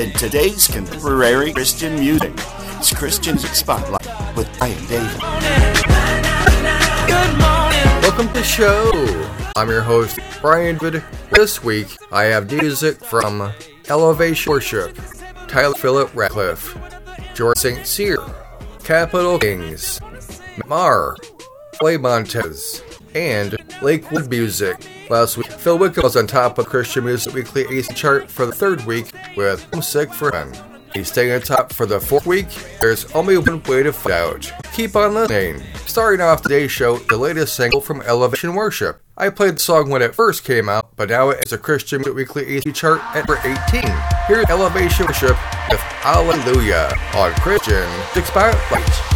in today's contemporary Christian music. It's Christian Music Spotlight with Brian David. Welcome to the show. I'm your host, Brian David. This week, I have music from Elevation Worship, Tyler Philip Ratcliffe, George St. Cyr, Capital Kings, Mar, Clay Montez, and Lakewood Music. Last week, Phil Wickham was on top of Christian Music Weekly AC chart for the third week with Homesick for Men. He's staying on top for the fourth week. There's only one way to find out. Keep on listening. Starting off today's show, the latest single from Elevation Worship. I played the song when it first came out, but now it is a Christian Music Weekly AC chart at number 18. Here's Elevation Worship with Hallelujah on Christian Music Spotlight.